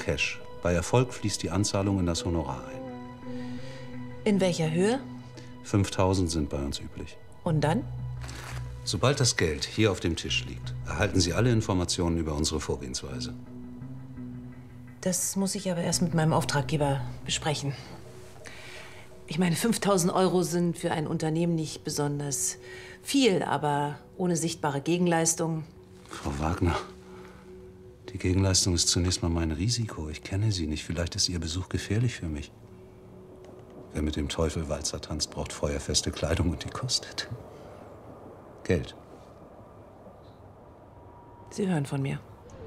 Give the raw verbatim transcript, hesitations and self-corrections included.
Cash. Bei Erfolg fließt die Anzahlung in das Honorar ein. In welcher Höhe? fünftausend sind bei uns üblich. Und dann? Sobald das Geld hier auf dem Tisch liegt, erhalten Sie alle Informationen über unsere Vorgehensweise. Das muss ich aber erst mit meinem Auftraggeber besprechen. Ich meine, fünftausend Euro sind für ein Unternehmen nicht besonders viel, aber ohne sichtbare Gegenleistung. Frau Wagner, die Gegenleistung ist zunächst mal mein Risiko. Ich kenne Sie nicht. Vielleicht ist Ihr Besuch gefährlich für mich. Wer mit dem Teufel Walzer tanzt, braucht feuerfeste Kleidung und die kostet Geld. Sie hören von mir.